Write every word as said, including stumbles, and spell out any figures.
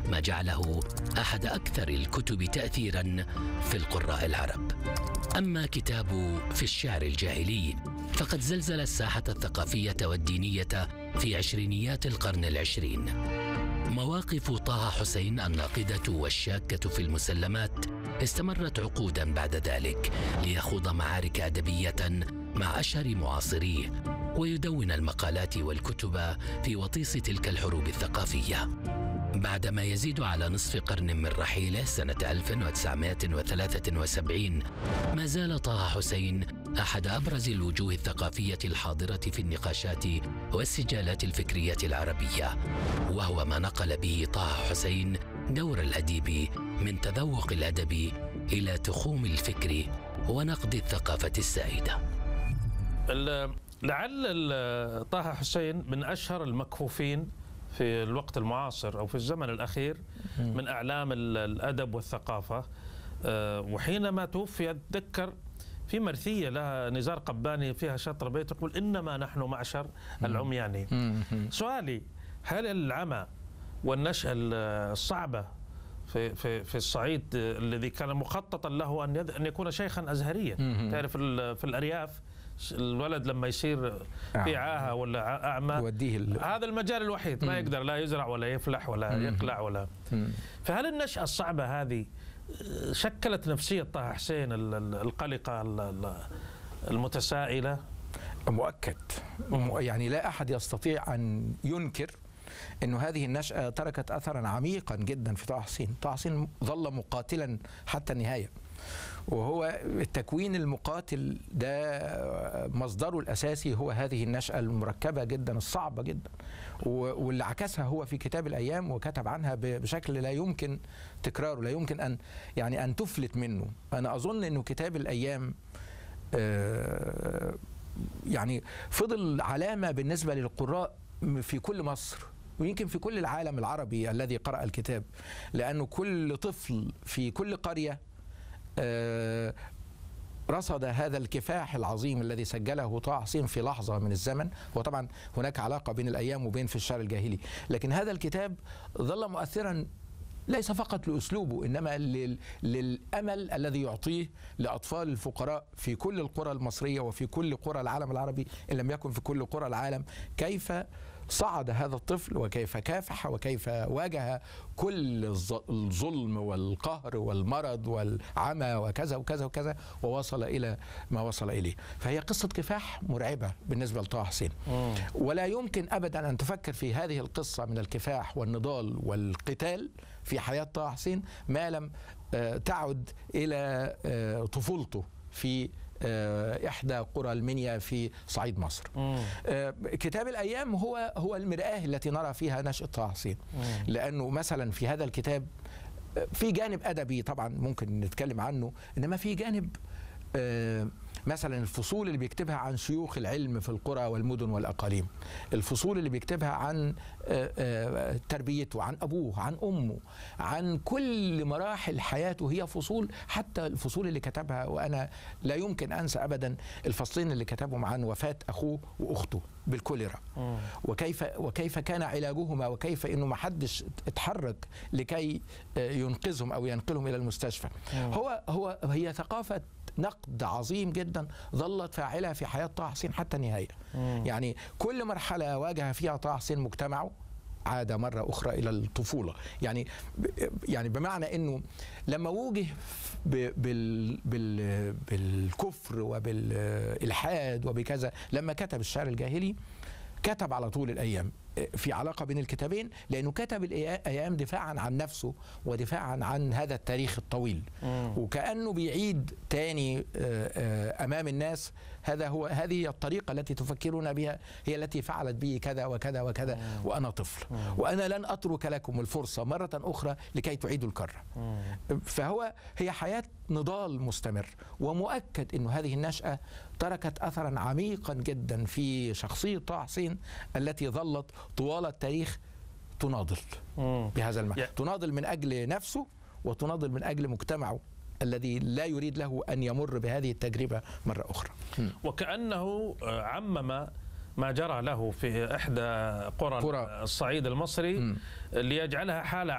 ما جعله أحد أكثر الكتب تأثيراً في القراء العرب. أما كتابه في الشعر الجاهلي فقد زلزل الساحة الثقافية والدينية في عشرينيات القرن العشرين. مواقف طه حسين الناقدة والشاكة في المسلمات استمرت عقوداً بعد ذلك ليخوض معارك أدبية مع أشهر معاصريه ويدون المقالات والكتب في وطيس تلك الحروب الثقافية. بعدما يزيد على نصف قرن من رحيله سنة ألف وتسعمائة وثلاثة وسبعين، ما زال طه حسين أحد أبرز الوجوه الثقافية الحاضرة في النقاشات والسجالات الفكرية العربية، وهو ما نقل به طه حسين دور الأديب من تذوق الأدب إلى تخوم الفكر ونقد الثقافة السائدة. لعل طه حسين من أشهر المكفوفين في الوقت المعاصر أو في الزمن الأخير من أعلام الأدب والثقافة. وحينما توفي أتذكر في مرثية لها نزار قباني فيها شطر بيت يقول إنما نحن معشر العمياني. سؤالي، هل العمى والنشأة الصعبة في في في الصعيد الذي كان مخططا له أن أن يكون شيخا أزهريا، تعرف في الأرياف الولد لما يصير في عاهة ولا أعمى هذا المجال الوحيد، ما يقدر لا يزرع ولا يفلح ولا يقلع ولا. فهل النشأة الصعبة هذه شكلت نفسية طه حسين القلقة المتسائلة؟ مؤكد، يعني لا أحد يستطيع أن ينكر أن هذه النشأة تركت أثرا عميقا جدا في طه حسين. طه حسين ظل مقاتلا حتى النهاية، وهو التكوين المقاتل ده مصدره الأساسي هو هذه النشأة المركبة جدا الصعبة جدا، واللي عكسها هو في كتاب الأيام وكتب عنها بشكل لا يمكن تكراره، لا يمكن أن يعني أن تفلت منه. أنا أظن أنه كتاب الأيام يعني فضل علامة بالنسبة للقراء في كل مصر ويمكن في كل العالم العربي الذي قرأ الكتاب، لأنه كل طفل في كل قرية رصد هذا الكفاح العظيم الذي سجله طه حسين في لحظة من الزمن. وطبعا هناك علاقة بين الأيام وبين في الشعر الجاهلي، لكن هذا الكتاب ظل مؤثرا ليس فقط لأسلوبه إنما للأمل الذي يعطيه لأطفال الفقراء في كل القرى المصرية وفي كل قرى العالم العربي إن لم يكن في كل قرى العالم، كيف صعد هذا الطفل وكيف كافح وكيف واجه كل الظلم والقهر والمرض والعمى وكذا وكذا وكذا ووصل إلى ما وصل إليه. فهي قصة كفاح مرعبة بالنسبة لطه حسين، ولا يمكن أبدا أن تفكر في هذه القصة من الكفاح والنضال والقتال في حياة طه حسين ما لم تعد إلى طفولته في إحدى قرى المنيا في صعيد مصر. مم. كتاب الأيام هو هو المرآة التي نرى فيها نشأة طه حسين، لأنه مثلا في هذا الكتاب في جانب أدبي طبعا ممكن نتكلم عنه، إنما في جانب مثلا الفصول اللي بيكتبها عن شيوخ العلم في القرى والمدن والأقاليم، الفصول اللي بيكتبها عن تربيته، عن أبوه، عن أمه، عن كل مراحل حياته. هي فصول، حتى الفصول اللي كتبها وأنا لا يمكن أنسى أبدا الفصلين اللي كتبهم عن وفاة أخوه وأخته بالكوليرا، وكيف وكيف كان علاجهما، وكيف إنه ما حدش اتحرك لكي ينقذهم أو ينقلهم إلى المستشفى. هو هو هي ثقافة نقد عظيم جدا ظلت فاعلة في حياة طه حسين حتى النهاية. مم. يعني كل مرحلة واجه فيها طه حسين مجتمعه عاد مرة أخرى إلى الطفولة. يعني يعني بمعنى أنه لما وجه بال بال بالكفر وبالإلحاد وبكذا، لما كتب الشعر الجاهلي كتب على طول الأيام، في علاقة بين الكتابين، لأنه كتب الأيام دفاعا عن نفسه ودفاعا عن هذا التاريخ الطويل. مم. وكأنه بيعيد تاني أمام الناس هذا هو هذه الطريقة التي تفكرون بها هي التي فعلت بي كذا وكذا وكذا. مم. وأنا طفل. مم. وأنا لن أترك لكم الفرصة مرة أخرى لكي تعيدوا الكرة. مم. فهو هي حياة نضال مستمر، ومؤكد أن هذه النشأة تركت أثرا عميقا جدا في شخصية طه حسين التي ظلت طوال التاريخ تناضل بهذا المعنى، تناضل من أجل نفسه وتناضل من أجل مجتمعه الذي لا يريد له أن يمر بهذه التجربة مرة أخرى. وكأنه عمم ما جرى له في إحدى قرى الصعيد المصري ليجعلها حالة